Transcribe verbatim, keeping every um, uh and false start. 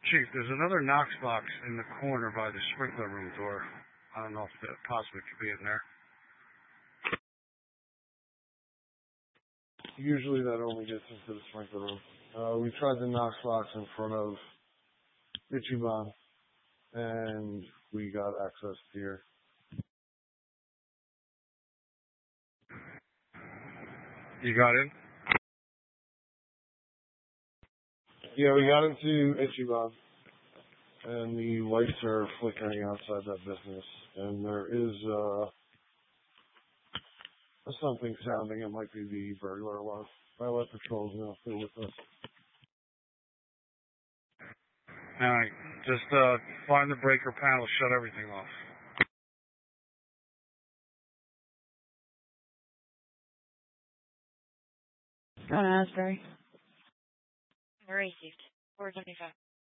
Chief, there's another Knox box in the corner by the sprinkler room door. I don't know if that possibly could be in there. Usually that only gets into the sprinkler room. Uh, we tried the Knox box in front of Ichiban, and we got access here. You got in? Yeah, we got into Ichiban, and the lights are flickering outside that business, and there is uh, something sounding. It might be the burglar alarm. Pilot patrol's now still with us. Alright, just uh, find the breaker panel, shut everything off. Going to Asbury. Received. four seventy-five.